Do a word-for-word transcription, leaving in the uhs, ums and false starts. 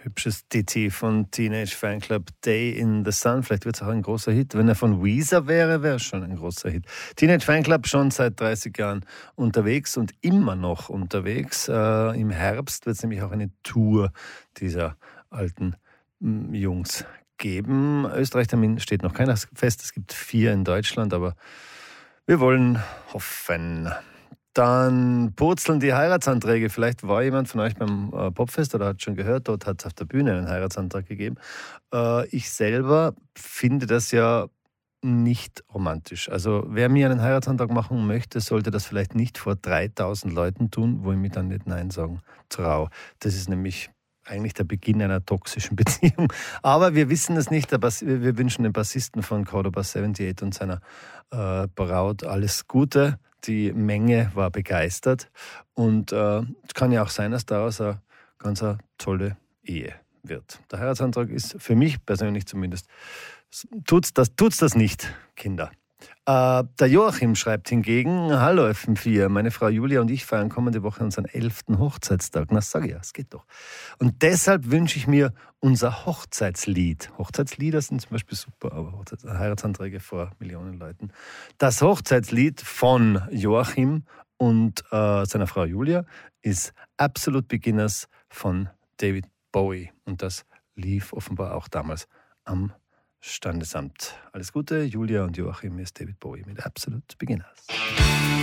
hübsches Ditty von Teenage Fanclub, Day in the Sun. Vielleicht wird es auch ein großer Hit. Wenn er von Weezer wäre, wäre es schon ein großer Hit. Teenage Fanclub schon seit dreißig Jahren unterwegs und immer noch unterwegs. Äh, Im Herbst wird es nämlich auch eine Tour dieser alten m, Jungs geben. Österreich-Termin steht noch keiner fest. Es gibt vier in Deutschland, aber wir wollen hoffen. Dann purzeln die Heiratsanträge. Vielleicht war jemand von euch beim äh, Popfest oder hat schon gehört, dort hat es auf der Bühne einen Heiratsantrag gegeben. Äh, ich selber finde das ja nicht romantisch. Also wer mir einen Heiratsantrag machen möchte, sollte das vielleicht nicht vor dreitausend Leuten tun, wo ich mir dann nicht Nein sagen traue. Das ist nämlich eigentlich der Beginn einer toxischen Beziehung. Aber wir wissen es nicht. Aber wir wünschen dem Bassisten von Cordoba achtundsiebzig und seiner äh, Braut alles Gute. Die Menge war begeistert. Und äh, es kann ja auch sein, dass daraus eine ganz eine tolle Ehe wird. Der Heiratsantrag ist für mich persönlich zumindest, tut's das, tut's das nicht, Kinder. Äh, der Joachim schreibt hingegen: Hallo F M vier, meine Frau Julia und ich feiern kommende Woche unseren elften Hochzeitstag. Na, sag ich ja, es geht doch. Und deshalb wünsche ich mir unser Hochzeitslied. Hochzeitslieder sind zum Beispiel super, aber Hochzeits- Heiratsanträge vor Millionen Leuten. Das Hochzeitslied von Joachim und äh, seiner Frau Julia ist Absolute Beginners von David Bowie. Und das lief offenbar auch damals am Standesamt. Alles Gute, Julia und Joachim, ist David Bowie mit Absolute Beginners.